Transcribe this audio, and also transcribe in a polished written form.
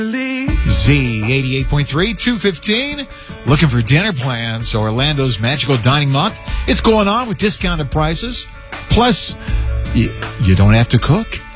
Z 88.3, 215. Looking for dinner plans. So Orlando's Magical Dining Month. It's going on with discounted prices. Plus, you don't have to cook.